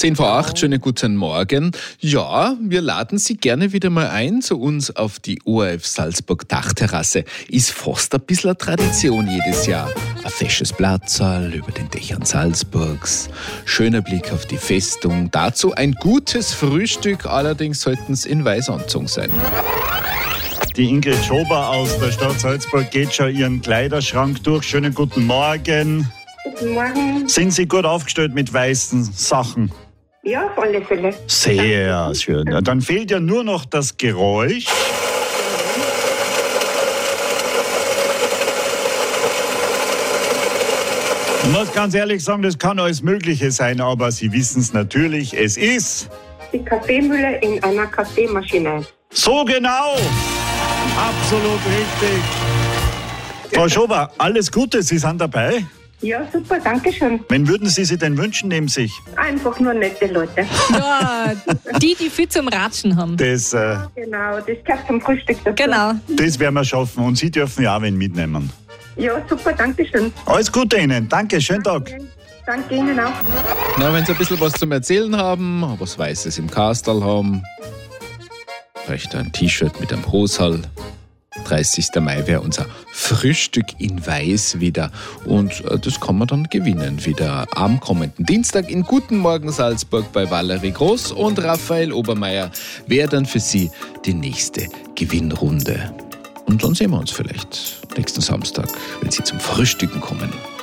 10 vor 8, schönen guten Morgen. Ja, wir laden Sie gerne wieder mal ein zu uns auf die ORF Salzburg Dachterrasse. Ist fast ein bisschen eine Tradition jedes Jahr. Ein fesches Platzsaal über den Dächern Salzburgs, schöner Blick auf die Festung. Dazu ein gutes Frühstück, allerdings sollten es in Weißanzug sein. Die Ingrid Schober aus der Stadt Salzburg geht schon ihren Kleiderschrank durch. Schönen guten Morgen. Guten Morgen. Sind Sie gut aufgestellt mit weißen Sachen? Ja, auf alle Fälle. Sehr schön. Dann fehlt ja nur noch das Geräusch. Ich muss ganz ehrlich sagen, das kann alles Mögliche sein, aber Sie wissen es natürlich, es ist Die Kaffeemühle in einer Kaffeemaschine. so genau. Absolut richtig. Frau Schober, alles Gute, Sie sind dabei. Ja, super, danke schön. Wen würden Sie sich denn wünschen neben sich? Einfach nur nette Leute. Ja, die viel zum Ratschen haben. Das Genau, das gehört zum Frühstück dazu. Genau. werden wir schaffen und Sie dürfen ja auch wen mitnehmen. Ja, super, danke schön. Alles Gute Ihnen. Danke, schönen Tag. Danke Ihnen auch. Na, wenn Sie ein bisschen was zum Erzählen haben, was Weißes im Kastal haben, vielleicht ein T-Shirt mit einem Hosal. 30. Mai wäre unser Frühstück in Weiß wieder. Und das kann man dann gewinnen wieder am kommenden Dienstag in Guten Morgen Salzburg bei Valerie Groß und Raphael Obermeier wäre dann für Sie die nächste Gewinnrunde. Und dann sehen wir uns vielleicht nächsten Samstag, wenn Sie zum Frühstücken kommen.